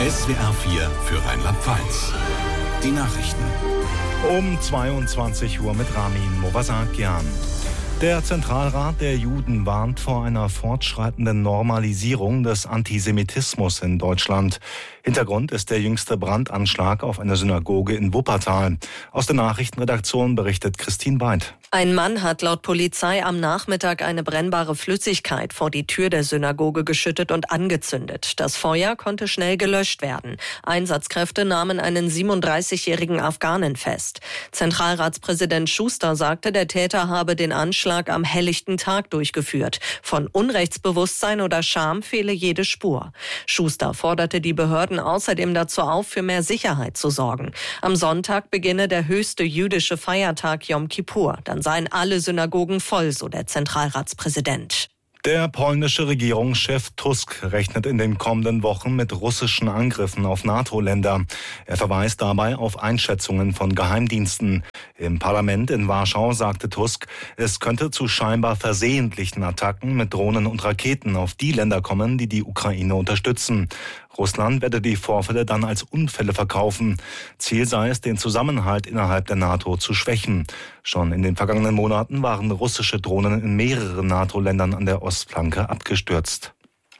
SWR 4 für Rheinland-Pfalz. Die Nachrichten. Um 22 Uhr mit Ramin Movasakian. Der Zentralrat der Juden warnt vor einer fortschreitenden Normalisierung des Antisemitismus in Deutschland. Hintergrund ist der jüngste Brandanschlag auf eine Synagoge in Wuppertal. Aus der Nachrichtenredaktion berichtet Christine Beid. Ein Mann hat laut Polizei am Nachmittag eine brennbare Flüssigkeit vor die Tür der Synagoge geschüttet und angezündet. Das Feuer konnte schnell gelöscht werden. Einsatzkräfte nahmen einen 37-jährigen Afghanen fest. Zentralratspräsident Schuster sagte, der Täter habe den Anschlag am helllichten Tag durchgeführt. Von Unrechtsbewusstsein oder Scham fehle jede Spur. Schuster forderte die Behörden außerdem dazu auf, für mehr Sicherheit zu sorgen. Am Sonntag beginne der höchste jüdische Feiertag Yom Kippur. Dann seien alle Synagogen voll, so der Zentralratspräsident. Der polnische Regierungschef Tusk rechnet in den kommenden Wochen mit russischen Angriffen auf NATO-Länder. Er verweist dabei auf Einschätzungen von Geheimdiensten. Im Parlament in Warschau sagte Tusk, es könnte zu scheinbar versehentlichen Attacken mit Drohnen und Raketen auf die Länder kommen, die die Ukraine unterstützen. Russland werde die Vorfälle dann als Unfälle verkaufen. Ziel sei es, den Zusammenhalt innerhalb der NATO zu schwächen. Schon in den vergangenen Monaten waren russische Drohnen in mehreren NATO-Ländern an der Ostflanke abgestürzt.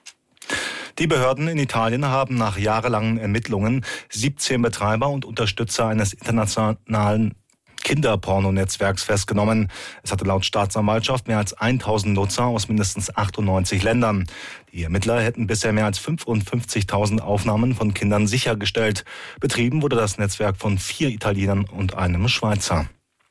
Die Behörden in Italien haben nach jahrelangen Ermittlungen 17 Betreiber und Unterstützer eines internationalen Kinderporno-Netzwerks festgenommen. Es hatte laut Staatsanwaltschaft mehr als 1000 Nutzer aus mindestens 98 Ländern. Die Ermittler hätten bisher mehr als 55.000 Aufnahmen von Kindern sichergestellt. Betrieben wurde das Netzwerk von 4 Italienern und einem Schweizer.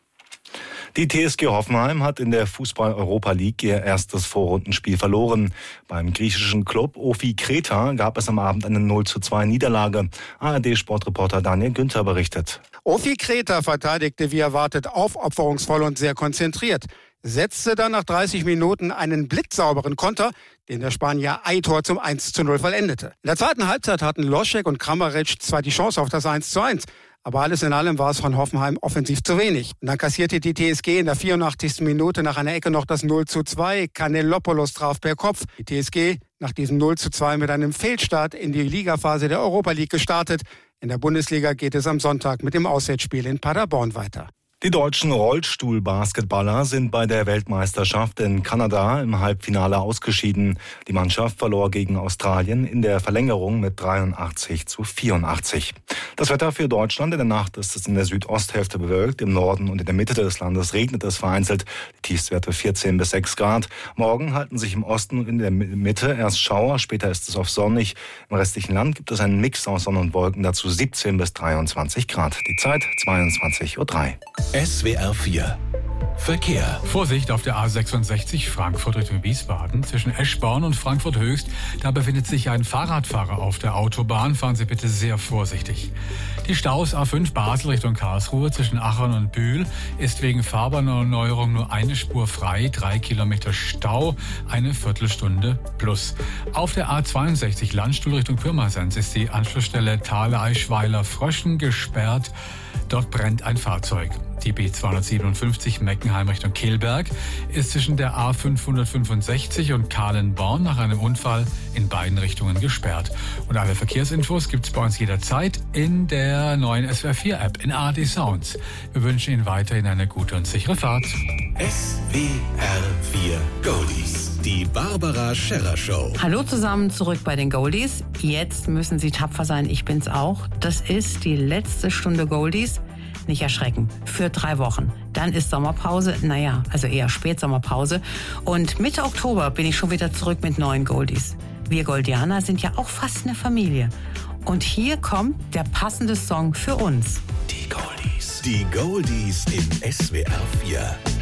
Die TSG Hoffenheim hat in der Fußball-Europa League ihr erstes Vorrundenspiel verloren. Beim griechischen Club Ofi Kreta gab es am Abend eine 0:2 Niederlage. ARD-Sportreporter Daniel Günther berichtet. Ofi Kreta verteidigte wie erwartet aufopferungsvoll und sehr konzentriert. Setzte dann nach 30 Minuten einen blitzsauberen Konter, den der Spanier Aitor zum 1:0 vollendete. In der zweiten Halbzeit hatten Loschek und Kramaric zwar die Chance auf das 1:1. Aber alles in allem war es von Hoffenheim offensiv zu wenig. Und dann kassierte die TSG in der 84. Minute nach einer Ecke noch das 0:2. Kanellopoulos traf per Kopf. Die TSG nach diesem 0:2 mit einem Fehlstart in die Ligaphase der Europa League gestartet. In der Bundesliga geht es am Sonntag mit dem Auswärtsspiel in Paderborn weiter. Die deutschen Rollstuhlbasketballer sind bei der Weltmeisterschaft in Kanada im Halbfinale ausgeschieden. Die Mannschaft verlor gegen Australien in der Verlängerung mit 83:84. Das Wetter für Deutschland: in der Nacht ist es in der Südosthälfte bewölkt, im Norden und in der Mitte des Landes regnet es vereinzelt. Die Tiefstwerte 14 bis 6 Grad. Morgen halten sich im Osten und in der Mitte erst Schauer, später ist es oft sonnig. Im restlichen Land gibt es einen Mix aus Sonne und Wolken, dazu 17 bis 23 Grad. Die Zeit 22:03 Uhr. SWR 4 Verkehr. Vorsicht auf der A66 Frankfurt Richtung Wiesbaden. Zwischen Eschborn und Frankfurt Höchst, da befindet sich ein Fahrradfahrer auf der Autobahn. Fahren Sie bitte sehr vorsichtig. Die Staus A5 Basel Richtung Karlsruhe zwischen Aachen und Bühl ist wegen Fahrbahnerneuerung nur eine Spur frei. 3 Kilometer Stau, eine Viertelstunde plus. Auf der A62 Landstuhl Richtung Pirmasens ist die Anschlussstelle Thale-Eichweiler-Fröschen gesperrt. Dort brennt ein Fahrzeug. Die B257 Meckenheim Richtung Kelberg ist zwischen der A565 und Kahlenborn nach einem Unfall in beiden Richtungen gesperrt. Und alle Verkehrsinfos gibt's bei uns jederzeit in der neuen SWR 4 App in ARD Sounds. Wir wünschen Ihnen weiterhin eine gute und sichere Fahrt. SWR 4 Goldies. Die Barbara Scherrer Show. Hallo zusammen, zurück bei den Goldies. Jetzt müssen Sie tapfer sein, ich bin's auch. Das ist die letzte Stunde Goldies. Nicht erschrecken, für 3 Wochen. Dann ist Sommerpause, also eher Spätsommerpause. Und Mitte Oktober bin ich schon wieder zurück mit neuen Goldies. Wir Goldianer sind ja auch fast eine Familie. Und hier kommt der passende Song für uns. Die Goldies. Die Goldies in SWR 4.